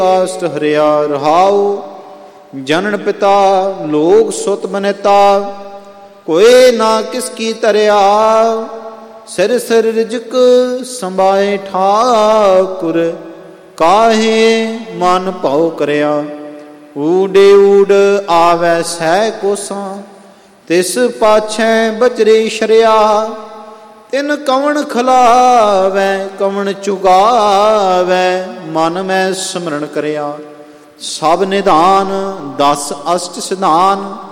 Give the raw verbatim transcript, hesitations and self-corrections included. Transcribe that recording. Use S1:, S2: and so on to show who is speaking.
S1: Caste ਹਰਿਆ ਰਹਾਉ। ਜਨਨ ਪਿਤਾ ਲੋਕ ਸੁਤ ਬਨੇਤਾ, ਕੋਏ ਨਾ ਕਿਸ ਕੀ ਤਰਿਆ। ਸਿਰ ਸਿਰ ਰਿਜਕ ਸੰਭਾਏ ਠਾਕੁਰ, ਕਾਹੇ ਮਨ ਭਉ ਕਰਿਆ। ਊਡੇ ਊਡ ਆਵੈ ਸਹਿ ਕੋਸਾਂ, ਤਿਸ ਪਾਛੈ ਬਚਰੇ ਸ਼ਰਿਆ। ਤਿਨ ਕਵਣ ਖਲਾਵੈ ਕਵਣ ਚੁਗਾਵੈ, ਮਨ ਮੈਂ ਸਿਮਰਨ ਕਰਿਆ। ਸਭ ਨਿਧਾਨ ਦਸ ਅਸ਼ਟ ਸਿਧਾਨ,